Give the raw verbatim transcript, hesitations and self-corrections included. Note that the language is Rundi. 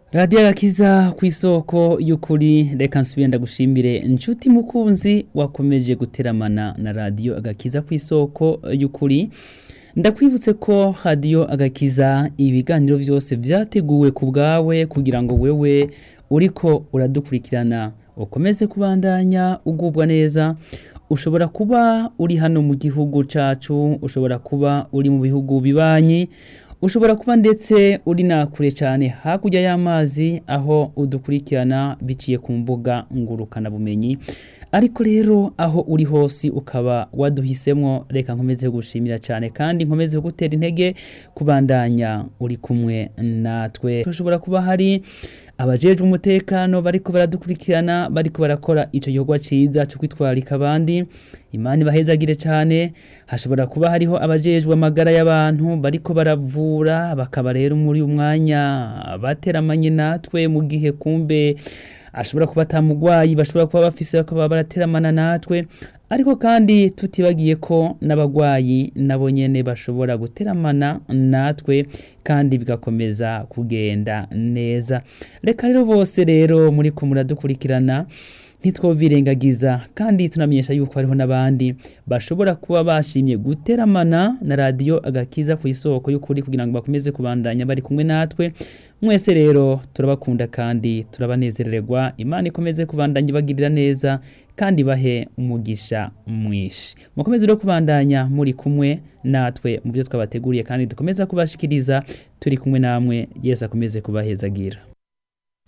Radio Agakiza kw'isoko y'ukuri, reka nsubire ndagushimire nshuti mukunzi wakomeje guteramana na Radio Agakiza kw'isoko y'ukuri. Ndakwibutse ko Radio Agakiza ibiganiro vyose vyateguwe ku bwawe kugira ngo wewe uriko uradukurikirana ukomeze kubandanya ugubwa neza. Ushobora kuba uri hano mu gihugu cacu, ushobora kuba uri mu bihugu bibanyi, ushobora kuba ndetse uri nakure cyane hakurya y'amazi aho udukurikirana biciye ku mbuga ngurukana bumenyi. Ariko rero aho uri hose ukaba waduhisemwo, reka nkomeze gushimira cyane kandi nkomeze gutera intege kubandanya uri kumwe natwe. Ushobora kuba hari abajejwe umutekano bariko baradukurikirana, bariko barakora ico gikorwa ciza cyo kwitwarika abandi. Imana ibahezagire cyane. Hashobora kuba hariho abajejwe amagara y'abantu bariko baravura, bakaba rero muri umwanya bateramanye natwe mu gihe kumbe ashobora kuba atamugwayi bashobora kuba bafise bakaba barateramana natwe. Ariko kandi tutibagiye ko n'abagwayi nabo nyene bashobora guteramana natwe kandi bigakomeza kugenda neza. Reka rero bose rero muri ko muradukurikirana ntitwobirengagiza, kandi tunamenyesha yuko hariho n'abandi bashobora kuba bashimye guteramana na Radio Agakiza kw'isoko y'ukuri kugira ngo bakomeze kubandanya bari kumwe natwe. Mwese rero turabakunda kandi turabanezererwa. Imana ikomeze kubandanya bagirira neza kandi bahe umugisha mwishi. Mukomeze rero kubandanya muri kumwe natwe mu byo twabateguriye kandi dukomeza kubashikiriza turi kumwe namwe. Yesu akomeze kubahezagira.